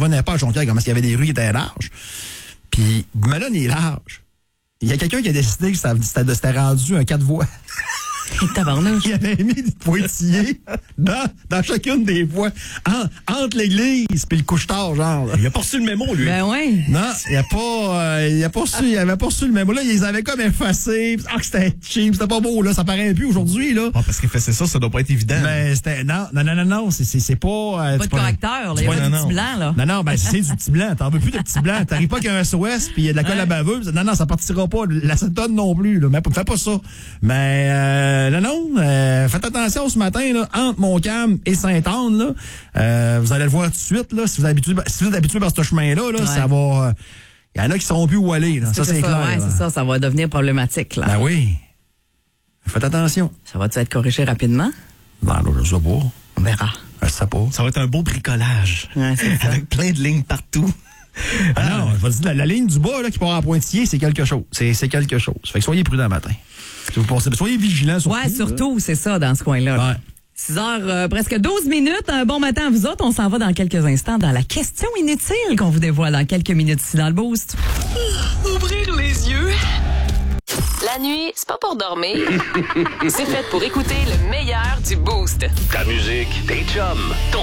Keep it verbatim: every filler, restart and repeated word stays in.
revenais pas à Jonquière, comment il y avait des rues qui étaient larges. Puis, Malone est large. Il y a quelqu'un qui a décidé que ça, c'était, c'était rendu un quatre voies. Tabarnouche. Il avait mis des pointillés dans, dans chacune des voies, en, entre l'église puis le couche-tard, genre. Là. Il a pas reçu le mémo, lui. Ben ouais. Non, il a pas, euh, il a pas reçu, il avait pas reçu le mémo. Là, ils les avaient comme effacés. Ah, que c'était cheap, c'était pas beau, là. Ça paraît plus aujourd'hui, là. Ah, parce qu'il faisait ça, ça doit pas être évident. Mais c'était, non, non, non, non, non, c'est, c'est, c'est pas, euh, Pas de correcteur, là. Il y a pas- pas non, de non. petit blanc, là. Non, non, ben c'est du petit blanc. T'en veux plus de petit blanc. T'arrives pas qu'il y a un S O S puis il y a de la colle à baveuse. Non, non, ça partira pas. L'acétone non plus, là. Mais fais pas ça. Mais, euh, non, non, euh, faites attention ce matin, là, entre Montcalm et Sainte-Anne, là. Euh, vous allez le voir tout de suite, là. Si vous êtes habitué, si vous êtes habitué par ce chemin-là, là, Ouais. ça va, il y en a qui sauront plus où aller, là. Ça, c'est, ça, clair. ouais, là. c'est ça. Ça va devenir problématique, là. Ben oui. Faites attention. Ça va-tu être corrigé rapidement? Ben, là, je sais pas. On verra. Je sais pas. Ça va être un beau bricolage. Ouais, c'est ça. Avec plein de lignes partout. Ah non, je vais te dire, la, la ligne du bas, là, qui part à Pointillé, c'est quelque chose. C'est, c'est quelque chose. Fait que soyez prudents matin. Si vous pensez, soyez vigilants surtout. Ouais, surtout, c'est ça, dans ce coin-là. Ouais. six heures, euh, presque douze minutes. Un bon matin à vous autres. On s'en va dans quelques instants dans la question inutile qu'on vous dévoile dans quelques minutes ici dans le Boost. Ouvrir les yeux. La nuit, c'est pas pour dormir. C'est fait pour écouter le meilleur du Boost. Ta musique, tes chums, ton